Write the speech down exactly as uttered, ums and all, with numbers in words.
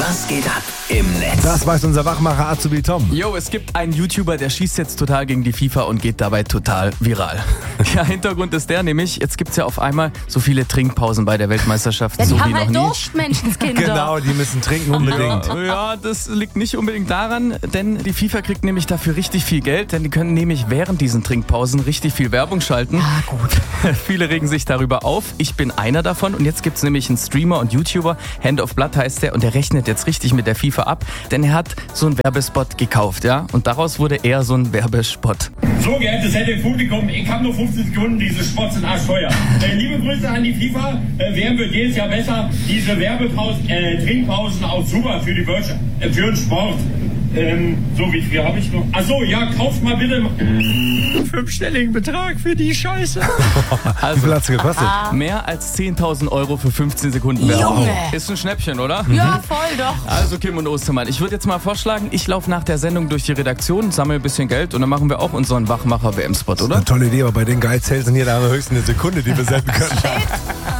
Was geht ab im Netz? Das weiß unser Wachmacher Azubi Tom. Jo, es gibt einen YouTuber, der schießt jetzt total gegen die FIFA und geht dabei total viral. Ja, Hintergrund ist der nämlich, jetzt gibt's ja auf einmal so viele Trinkpausen bei der Weltmeisterschaft, Ja, die so haben wie halt noch nie. Durst, Menschenskinder. Genau, die müssen trinken unbedingt. Ja, ja, das liegt nicht unbedingt daran, denn die FIFA kriegt nämlich dafür richtig viel Geld, denn die können nämlich während diesen Trinkpausen richtig viel Werbung schalten. Ah, gut. Viele regen sich darüber auf. Ich bin einer davon und jetzt gibt's nämlich einen Streamer und YouTuber, Hand of Blood heißt der, und der rechnet jetzt richtig mit der FIFA ab, denn er hat so einen Werbespot gekauft, ja, und daraus wurde eher so ein Werbespot. So, geehrtes Publikum, ich habe nur fünfzzehn Sekunden, diese Spots sind arschteuer. Äh, liebe Grüße an die FIFA, äh, wären wir jedes Jahr besser, diese Werbepausen, äh, Trinkpausen auch super für die Wirtschaft, äh, für den Sport. Ähm, so, wie viel habe ich noch? Achso, ja, kauft mal bitte einen fünfstelligen Betrag für die Scheiße. Wie viel hat's gekostet? Mehr als zehntausend Euro für fünfzehn Sekunden Werbung. Junge. Ist ein Schnäppchen, oder? Ja, voll doch. Also Kim und Ostermann, ich würde jetzt mal vorschlagen, ich laufe nach der Sendung durch die Redaktion, sammle ein bisschen Geld und dann machen wir auch unseren Wachmacher-W M-Spot, oder? Eine tolle Idee, aber bei den Geizhälsen hier, da haben wir höchstens eine Sekunde, die wir senden können.